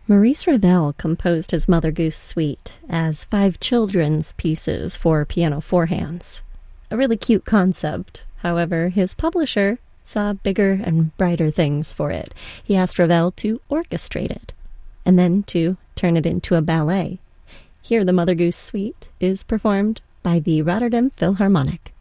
Maurice Ravel composed his Mother Goose Suite as 5 children's pieces for piano 4 hands. A really cute concept. However, his publisher saw bigger and brighter things for it. He asked Ravel to orchestrate it, and then to turn it into a ballet. Here, the Mother Goose Suite is performed by the Rotterdam Philharmonic.